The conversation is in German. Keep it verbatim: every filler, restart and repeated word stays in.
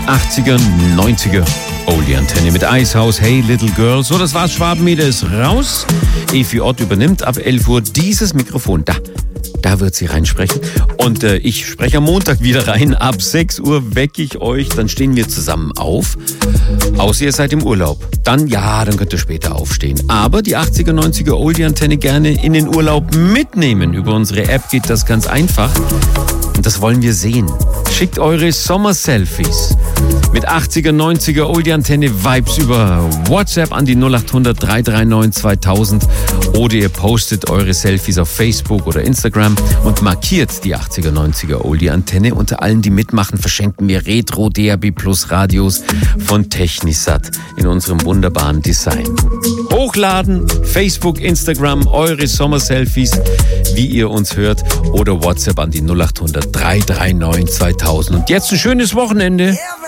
achtziger, neunziger Oldie-Antenne mit Eishaus, Hey Little Girl. So, das war's, Schwabenmeter ist raus. Efi Ott übernimmt ab elf Uhr dieses Mikrofon. Da, da wird sie reinsprechen. Und äh, ich spreche am Montag wieder rein. Ab sechs Uhr wecke ich euch. Dann stehen wir zusammen auf. Außer ihr seid im Urlaub. Dann, ja, dann könnt ihr später aufstehen. Aber die achtziger, neunziger Oldie-Antenne gerne in den Urlaub mitnehmen. Über unsere App geht das ganz einfach. Und das wollen wir sehen. Schickt eure Sommer-Selfies mit achtziger, neunziger Oldie-Antenne-Vibes über WhatsApp an die null acht hundert, drei drei neun, zweitausend oder ihr postet eure Selfies auf Facebook oder Instagram und markiert die achtziger, neunziger Oldie-Antenne. Unter allen, die mitmachen, verschenken wir Retro D A B Plus Radios von Technisat in unserem wunderbaren Design. Hochladen, Facebook, Instagram, eure Sommer-Selfies, wie ihr uns hört, oder WhatsApp an die null acht hundert, drei drei neun, zweitausend. Und jetzt ein schönes Wochenende.